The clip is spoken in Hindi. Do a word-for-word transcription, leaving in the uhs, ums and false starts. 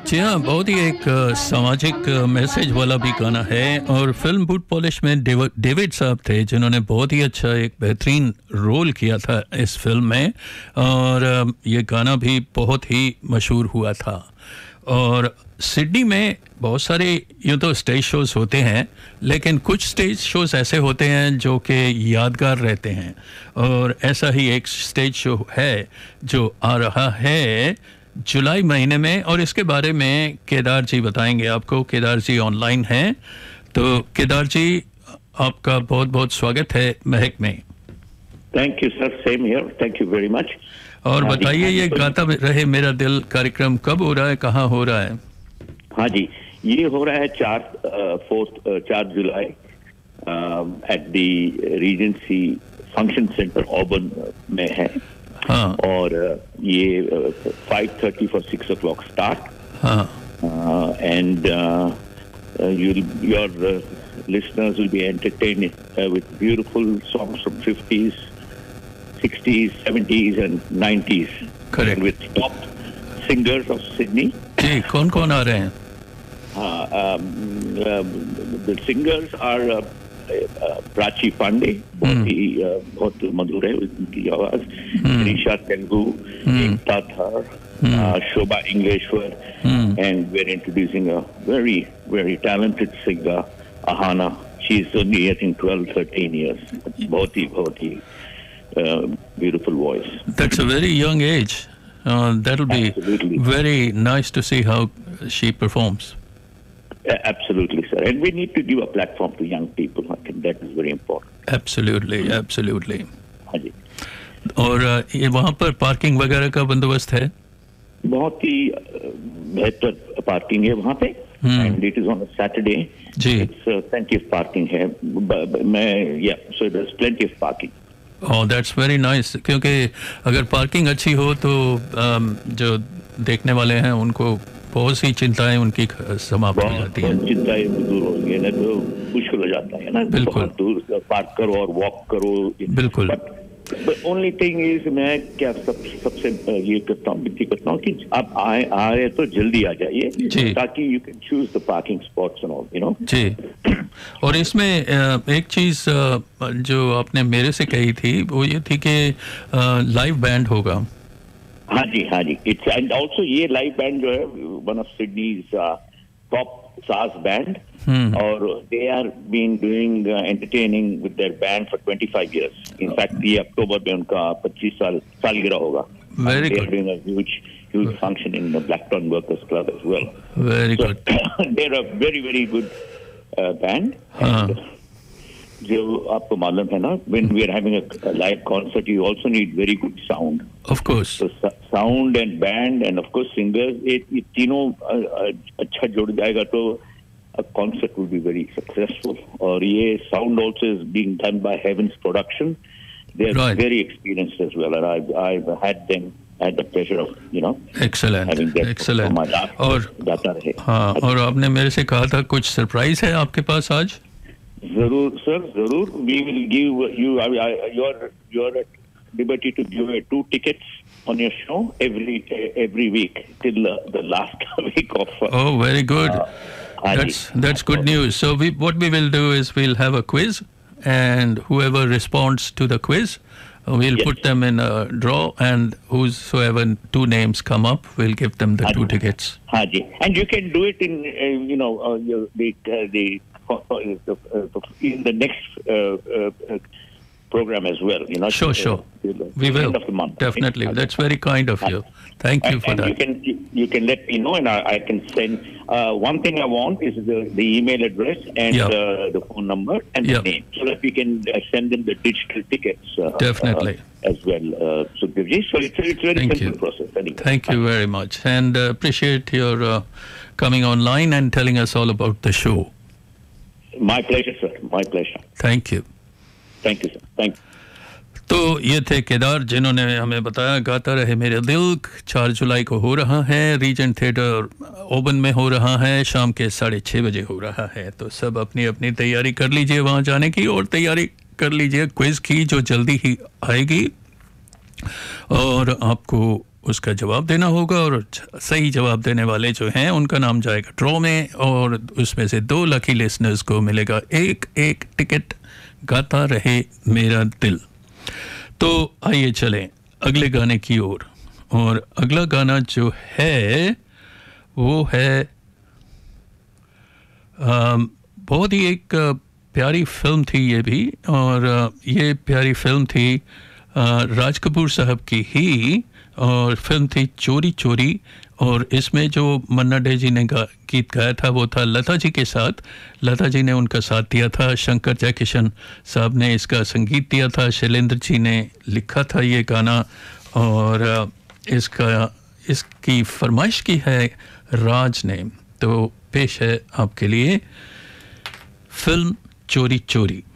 जी हाँ, बहुत ही एक अ, सामाजिक अ, मैसेज वाला भी गाना है। और फिल्म बूट पॉलिश में डेव- डेविड साहब थे जिन्होंने बहुत ही अच्छा एक बेहतरीन रोल किया था इस फिल्म में। और अ, ये गाना भी बहुत ही मशहूर हुआ था। और सिडनी में बहुत सारे यूँ तो स्टेज शोज़ होते हैं, लेकिन कुछ स्टेज शोज़ ऐसे होते हैं जो कि यादगार रहते हैं। और ऐसा ही एक स्टेज शो है जो आ रहा है जुलाई महीने में, और इसके बारे में केदार जी बताएंगे आपको। केदार जी ऑनलाइन हैं, तो केदार जी आपका बहुत बहुत स्वागत है महक में। Thank you sir, same here, thank you very much. और बताइए, ये गाता रहे मेरा दिल कार्यक्रम कब हो रहा है, कहाँ हो रहा है? हाँ जी, ये हो रहा है चार फोर्थ चार जुलाई at the Regency function centre Auburn में है। हाँ और uh, ये five thirty for six O clock start. हाँ and your listeners will be entertained uh, with beautiful songs from fifties, sixties, seventies and nineties. Correct. With top singers of Sydney. जी, कौन कौन आ रहे हैं? Uh, um, uh, the singers are uh, uh, Prachi Pandey, बहुत ही uh, बहुत मधुर है उनकी आवाज। Trisha Telugu, Ekta Thar, uh, Shobha Englishwar, and we're introducing a very very talented singer, Ahana. She's only I think twelve, thirteen years. बहुत ही बहुत ही uh, beautiful voice. That's a very young age. Uh, that'll be Absolutely. very nice to see how she performs. Uh, absolutely, sir. And we need to give a platform to young people. I think that is very important. Absolutely, absolutely. हाँ जी। और uh, ये वहाँ पर पार्किंग वगैरह का बंदोबस्त है? बहुत ही uh, बेहतर पार्किंग है वहाँ पे। And it is on a Saturday. Ji. It's plenty of parking है। ब- ब- मैं या so there is plenty of parking. Oh, that's very nice. क्योंकि अगर पार्किंग अच्छी हो तो um, जो देखने वाले हैं उनको बहुत सी चिंताएं उनकी ख- समाप्त हो जाती हैं। बहुत चिंताएं दूर होंगी है ना, तो मुश्किल हो जाता है ना। बिल्कुल। बहुत दूर पार्क करो और वॉक करो। बिल्कुल। द ओनली थिंग इज, मैं क्या सब सबसे ये करता हूँ, विनती करता हूँ कि आप आए आए तो जल्दी आ जी। जाइए, ताकि you can choose the parking spots and all, you know. जी। और इसमें अ, एक चीज़ अ, जो आपने मेरे से कही थी वो ये थी कि लाइव बैंड होगा। हाँ जी, हाँ जी। इट्स एंड ऑल्सो ये लाइव बैंड जो है वन ऑफ सिडनीज टॉप सास बैंड, और they are been doing entertaining with their band for twenty five years. In fact ये अक्टूबर में उनका पच्चीस साल सालगिरह होगा। Very They good. are doing a huge huge function in the Blacktown Workers Club as well. Very So good. they're a very very good uh, band. हाँ। And जो आपको मालूम है ना, when we are having a, a live concert, you also need very good sound. Of course. So sa- sound and band and of course singers, ये ये तीनों अ, अ, अच्छा जुड़ जाएगा तो a concert will be very successful. और ये sound also is being done by Heavens Production. They are Right. very experienced as well, and I've I've had them, had the pleasure of you know excellent, having them for excellent. my last और गाता रहे। हाँ, और आपने मेरे से कहा था कुछ सरप्राइज है आपके पास आज? जरूर सर, जरूर। We will give you I, I, you're you're at liberty to give away two tickets on your show every every week till uh, the last week of. Uh, Oh, very good. uh, हाँ जी। That's that's good news. So we what we will do is we'll have a quiz, and whoever responds to the quiz, uh, we'll Yes. put them in a draw, and whosoever two names come up, we'll give them the हाँ two जी। tickets. हाँ जी, and you can do it in uh, you know uh, your, the uh, the uh, uh, in the next uh, uh, uh, program as well. You know. Sure, uh, sure. till the We will end of the month. definitely. Okay? That's very kind of you. Thank you And, for and you that. can you, you can let me know, and I, I can send. Uh, one thing I want is the, the email address and Yeah. uh, the phone number and Yeah. the name, so that we can uh, send them the digital tickets. Uh, Definitely. uh, as well. Uh, so, Devji, so it's a, it's a very Thank simple you. process. Anyway. Thank you very much, and uh, appreciate your uh, coming online and telling us all about the show. My pleasure, sir. My pleasure. Thank you. Thank you, sir. Thank you. तो ये थे केदार जिन्होंने हमें बताया गाता रहे मेरे दिल चार जुलाई को हो रहा है, रीजेंट थिएटर ओबन में हो रहा है, शाम के साढ़े छः बजे हो रहा है। तो सब अपनी अपनी तैयारी कर लीजिए वहाँ जाने की, और तैयारी कर लीजिए क्विज़ की जो जल्दी ही आएगी, और आपको उसका जवाब देना होगा और सही जवाब देने वाले जो हैं उनका नाम जाएगा ड्रॉ में और उसमें से दो लकी लिसनर्स को मिलेगा एक एक टिकट गाता रहे मेरा दिल। तो आइए चलें अगले गाने की ओर। और अगला गाना जो है वो है आ, बहुत ही एक प्यारी फिल्म थी ये भी, और ये प्यारी फिल्म थी राज कपूर साहब की ही, और फिल्म थी चोरी चोरी। और इसमें जो मन्ना डे जी ने गा, गीत गाया था वो था लता जी के साथ। लता जी ने उनका साथ दिया था, शंकर जयकिशन साहब ने इसका संगीत दिया था, शैलेंद्र जी ने लिखा था ये गाना, और इसका इसकी फरमाइश की है राज ने। तो पेश है आपके लिए फिल्म चोरी चोरी।